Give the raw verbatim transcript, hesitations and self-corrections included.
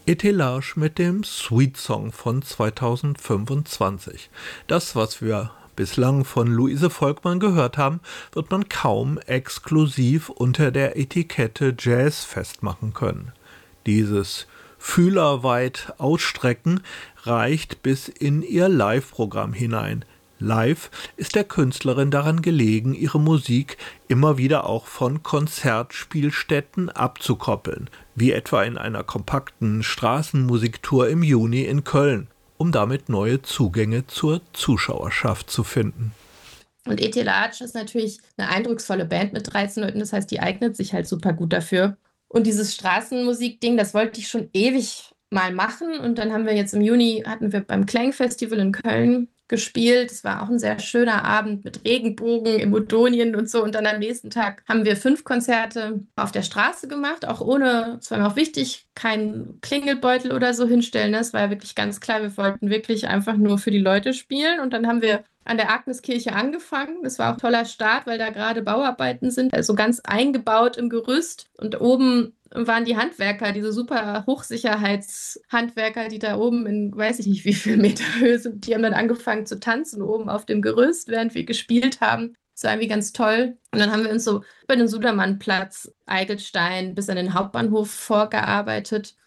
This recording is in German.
Etelage mit dem Sweet Song von zweitausendfünfundzwanzig. Das, was wir bislang von Luise Volkmann gehört haben, wird man kaum exklusiv unter der Etikette Jazz festmachen können. Dieses fühlerweit Ausstrecken reicht bis in ihr Live-Programm hinein. Live ist der Künstlerin daran gelegen, ihre Musik immer wieder auch von Konzertspielstätten abzukoppeln, wie etwa in einer kompakten Straßenmusiktour im Juni in Köln, um damit neue Zugänge zur Zuschauerschaft zu finden. Und Etelage ist natürlich eine eindrucksvolle Band mit dreizehn Leuten, das heißt, die eignet sich halt super gut dafür. Und dieses Straßenmusikding, das wollte ich schon ewig mal machen. Und dann haben wir jetzt im Juni, hatten wir beim Klangfestival in Köln gespielt. Es war auch ein sehr schöner Abend mit Regenbogen im Odonien und so. Und dann am nächsten Tag haben wir fünf Konzerte auf der Straße gemacht, auch ohne, es war mir auch wichtig, keinen Klingelbeutel oder so hinstellen. Das war ja wirklich ganz klar, wir wollten wirklich einfach nur für die Leute spielen. Und dann haben wir an der Agneskirche angefangen. Das war auch ein toller Start, weil da gerade Bauarbeiten sind, also ganz eingebaut im Gerüst. Und oben waren die Handwerker, diese super Hochsicherheitshandwerker, die da oben in weiß ich nicht wie viel Meter Höhe sind. Die haben dann angefangen zu tanzen oben auf dem Gerüst, während wir gespielt haben. Das war irgendwie ganz toll. Und dann haben wir uns so über den Sudermannplatz, Eigelstein bis an den Hauptbahnhof vorgearbeitet.